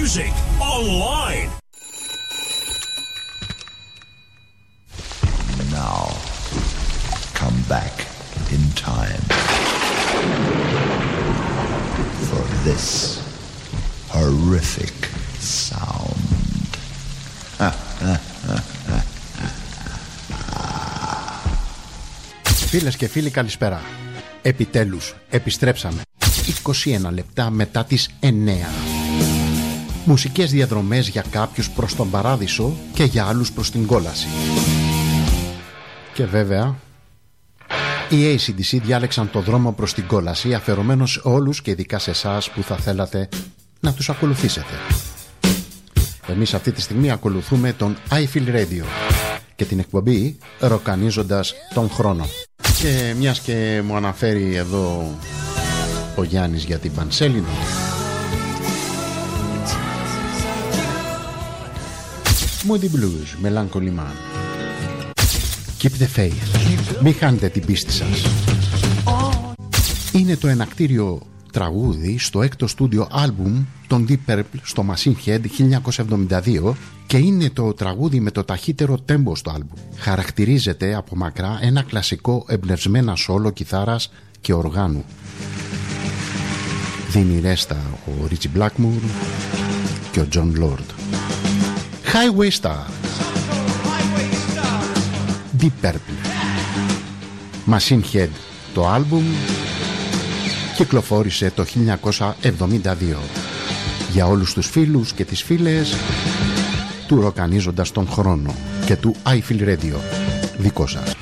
music online. Now, come back in time for this horrific sound. Φίλες και φίλοι, καλησπέρα. Επιτέλους, επιστρέψαμε 21 λεπτά μετά τις 9. Μουσικές διαδρομές για κάποιους προς τον παράδεισο και για άλλους προς την κόλαση. Και βέβαια οι AC/DC διάλεξαν το δρόμο προς την κόλαση, αφαιρωμένος σε όλους και ειδικά σε εσάς που θα θέλατε να τους ακολουθήσετε. Εμείς αυτή τη στιγμή ακολουθούμε τον iFeel Radio και την εκπομπή ροκανίζοντας τον χρόνο. Και μιας και μου αναφέρει εδώ ο Γιάννης για την Πανσέλινο, Moody Blues, Melancholy Man. Keep the faith. Μην χάνετε την πίστη σας. Είναι το ενακτήριο τραγούδι στο έκτο στούντιο άλμπουμ των Deep Purple στο Machine Head 1972 και είναι το τραγούδι με το ταχύτερο τέμπο στο άλμπουμ. Χαρακτηρίζεται από μακρά ένα κλασικό εμπνευσμένα σόλο κιθάρας και οργάνου. Δίνει ρέστα ο Ritchie Blackmore και ο John Lord. Highway Star, Deep Purple, Machine Head. Το άλμπουμ κυκλοφόρησε το 1972. Για όλους τους φίλους και τις φίλες του ροκανίζοντας τον χρόνο και του iFeel Radio, δικό σας.